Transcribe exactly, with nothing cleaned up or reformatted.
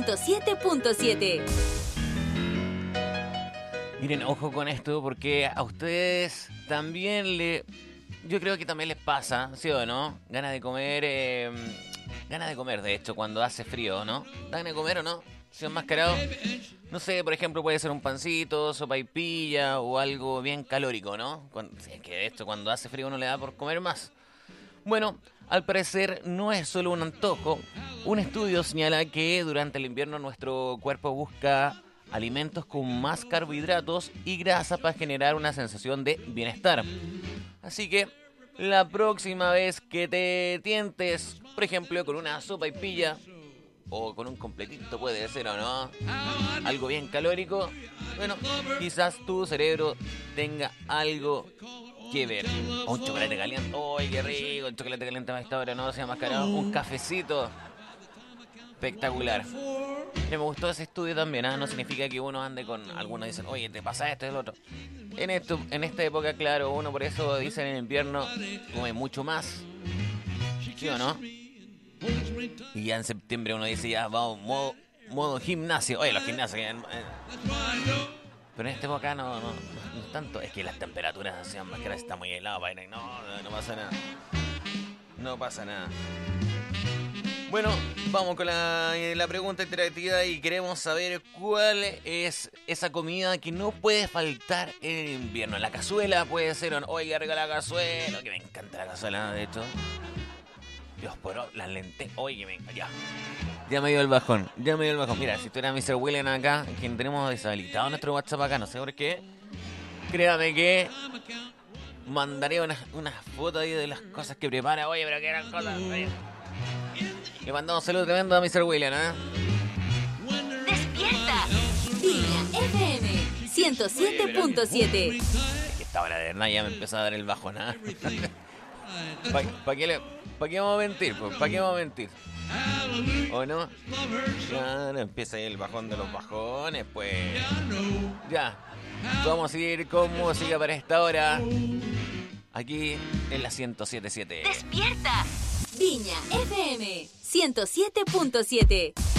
ciento siete punto siete. Miren, ojo con esto porque a ustedes también le... Yo creo que también les pasa, ¿sí o no? Ganas de comer... Eh, ganas de comer, de hecho, cuando hace frío, ¿no? ¿Dan de comer o no? Si enmascarado. No sé, por ejemplo, puede ser un pancito, sopaipilla o algo bien calórico, ¿no? Cuando, es que de hecho, cuando hace frío uno le da por comer más. Bueno, al parecer no es solo un antojo. Un estudio señala que durante el invierno nuestro cuerpo busca alimentos con más carbohidratos y grasa para generar una sensación de bienestar. Así que la próxima vez que te tientes, por ejemplo, con una sopaipilla o con un completito puede ser o no, algo bien calórico, bueno, quizás tu cerebro tenga algo que ver. O un chocolate caliente, ¡ay, qué rico! Un chocolate caliente a esta hora, no se llama mascarado. Un cafecito espectacular. Me gustó ese estudio también, ¿eh? No significa que uno ande con... Algunos dicen, oye, te pasa esto y el otro. En esto, en esta época, claro, uno por eso dice en el invierno come mucho más. ¿Sí o no? Y ya en septiembre uno dice, ya, vamos, modo, modo gimnasio. Oye, los gimnasios... Eh, pero en esta época no, no, no, no es tanto. Es que las temperaturas hacían más que ahora está muy helado. No, no, no pasa nada. No pasa nada. Bueno, vamos con la, la pregunta interactiva y queremos saber cuál es esa comida que no puede faltar en el invierno. La cazuela puede ser, oiga, rica la cazuela, que me encanta la cazuela, de hecho. Dios, por las lentejas, oye, venga, ya. Ya me dio el bajón, ya me dio el bajón. Mira, si estuviera mister William acá, quien tenemos deshabilitado nuestro WhatsApp acá, no sé por qué. Créame que mandaría unas una fotos ahí de las cosas que prepara. Oye, pero que eran cosas... Oye. Le mandamos un saludo tremendo a mister William, ¿eh? ¡Despierta! Viña F M ciento siete punto siete. Es que esta hora de verdad ya me empezó a dar el bajón, ¿eh? ¿Para pa qué, pa qué vamos a mentir? Pues? ¿Para qué vamos a mentir? ¿O no? Claro, empieza ahí el bajón de los bajones, pues. Ya. Vamos a seguir con música para esta hora. Aquí en la ciento siete punto siete. ¡Despierta! Viña F M ciento siete punto siete.